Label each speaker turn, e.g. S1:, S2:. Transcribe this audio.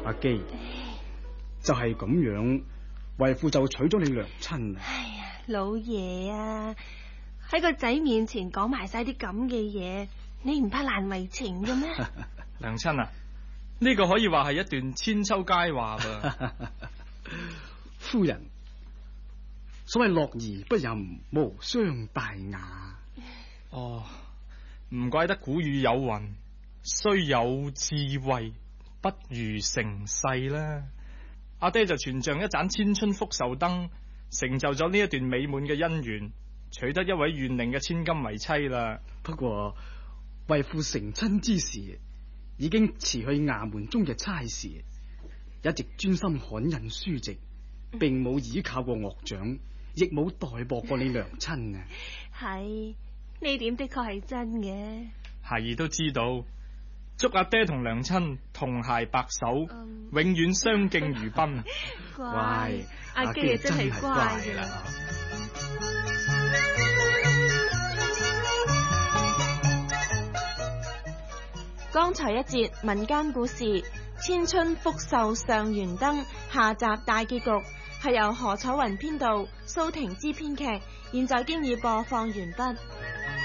S1: 阿基，就係咁樣，為父就娶咗你娘親啊！
S2: 哎呀，老爺啊，喺個仔面前講埋晒啲咁嘅嘢，你唔怕難為情嘅咩？
S3: 娘親啊，呢個可以話係一段千秋佳話噃。
S1: 夫人，所謂樂而不淫，無傷大雅。
S3: 哦，唔怪得古語有云，雖有智慧，不如成世啦。阿爹就全像一盞千春福壽燈，成就咗呢一段美滿嘅姻緣，娶得一位縣令嘅千金為妻啦。
S1: 不過為父成親之時，已經辭去衙門中嘅差事，一直專心刊印書籍，並冇依靠過樂長，亦冇代薄過你娘親啊。
S2: 係，呢點的確係真嘅。
S3: 孩兒都知道，祝阿爹同娘親同偕白首，永遠相敬如賓。
S2: 乖，阿基真係乖啦。剛才一節民間故事《千春福壽上元燈》下集大結局，係由何楚雲編導，蘇婷之編劇，現在經已播放完畢。